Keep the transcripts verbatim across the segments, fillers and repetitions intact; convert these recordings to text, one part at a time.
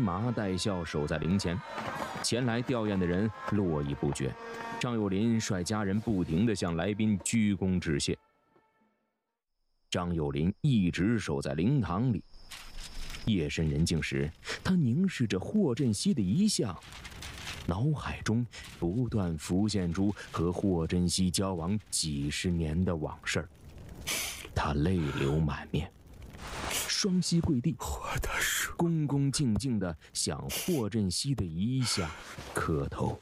麻带孝守在陵前，前来吊唁的人络绎不绝。张友林率家人不停地向来宾鞠躬致谢。张友林一直守在灵堂里，夜深人静时，他凝视着霍振熙的遗像，脑海中不断浮现出和霍振熙交往几十年的往事。他泪流满面，双膝跪地，恭恭敬敬地向霍振熙的遗像磕头。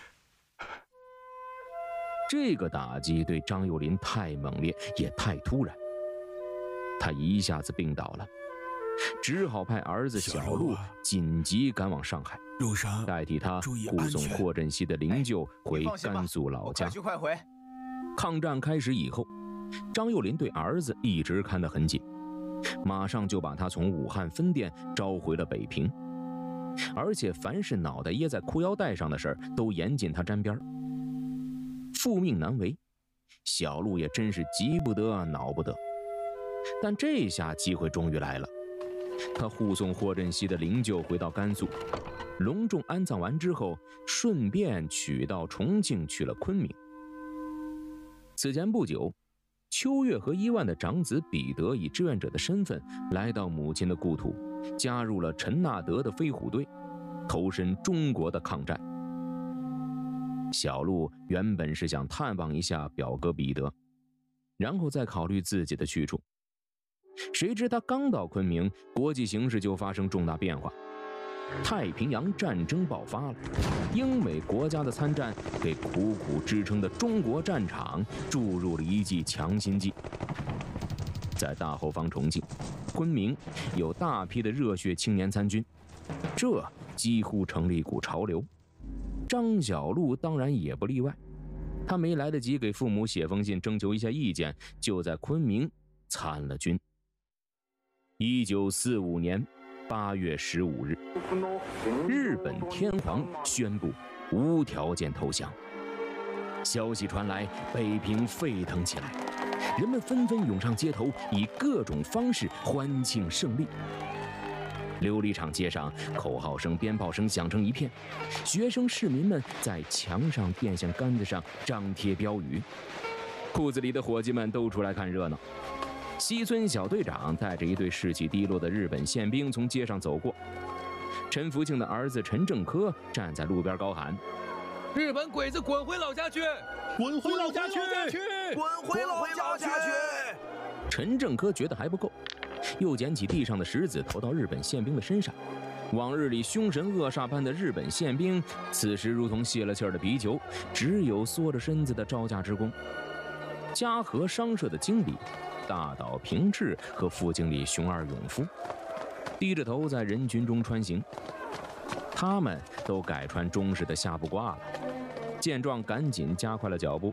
这个打击对张友林太猛烈，也太突然，他一下子病倒了，只好派儿子小路紧急赶往上海，代替他护送霍振熙的灵柩回甘肃老家。 快去快回。 抗战开始以后，张友林对儿子一直看得很紧，马上就把他从武汉分店招回了北平，而且凡是脑袋掖在裤腰带上的事儿都严禁他沾边。父命难违，小路也真是急不得恼不得。但这下机会终于来了，他护送霍振熙的灵柩回到甘肃，隆重安葬完之后，顺便取到重庆去了昆明。此前不久，秋月和伊万的长子彼得以志愿者的身份来到母亲的故土，加入了陈纳德的飞虎队，投身中国的抗战。小路原本是想探望一下表哥彼得，然后再考虑自己的去处。谁知他刚到昆明，国际形势就发生重大变化，太平洋战争爆发了。英美国家的参战给苦苦支撑的中国战场注入了一剂强心剂。在大后方重庆、昆明有大批的热血青年参军，这几乎成了一股潮流。张小路当然也不例外，他没来得及给父母写封信征求一下意见，就在昆明参了军。一九四五年八月十五日，日本天皇宣布无条件投降。消息传来，北平沸腾起来，人们纷纷涌上街头，以各种方式欢庆胜利。琉璃厂街上，口号声、鞭炮声响成一片，学生市民们在墙上、电线杆子上张贴标语，裤子里的伙计们都出来看热闹。西村小队长带着一队士气低落的日本宪兵从街上走过，陈福庆的儿子陈正科站在路边高喊：“ 日本鬼子滚回老家去！ 滚回老家去！ 滚回老家去！” 陈正科觉得还不够，又捡起地上的石子投到日本宪兵的身上。往日里凶神恶煞般的日本宪兵，此时如同泄了气儿的皮球，只有缩着身子的招架之功。嘉禾商社的经理大岛平治和副经理熊二勇夫低着头在人群中穿行，他们都改穿中式的下布褂了。见状，赶紧加快了脚步。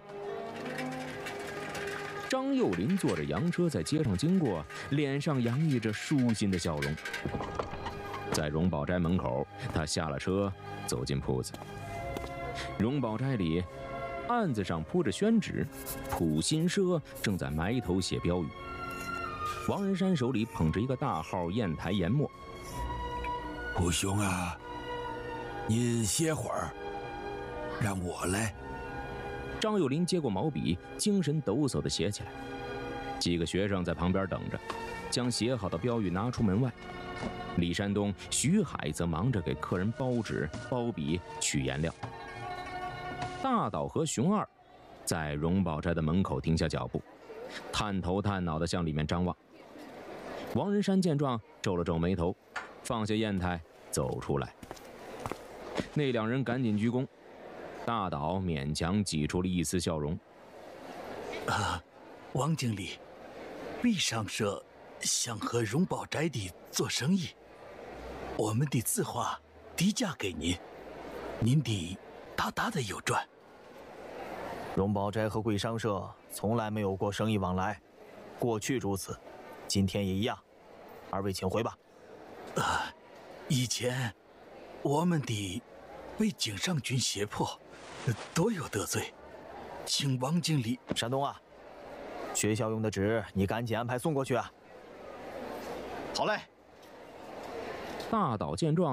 张幼林坐着洋车在街上经过，脸上洋溢着舒心的笑容。在荣宝斋门口，他下了车，走进铺子。荣宝斋里，案子上铺着宣纸，普新社正在埋头写标语。王仁山手里捧着一个大号砚台研墨。 普兄啊，您歇会儿，让我来。 张幼林接过毛笔，精神抖擞地写起来。几个学生在旁边等着，将写好的标语拿出门外。李山东、徐海则忙着给客人包纸、包笔、取颜料。大岛和熊二在荣宝斋的门口停下脚步，探头探脑地向里面张望。王仁山见状，皱了皱眉头，放下砚台走出来。那两人赶紧鞠躬，大岛勉强挤出了一丝笑容。 啊，王经理，李商社想和荣宝斋地做生意，我们的字画低价给您，您的大大的有赚。 荣宝斋和贵商社从来没有过生意往来，过去如此，今天也一样。二位请回吧。 啊，以前我们的被井上军胁迫，多有得罪，请王经理。 山东啊，学校用的纸你赶紧安排送过去啊。 好嘞。 大岛见状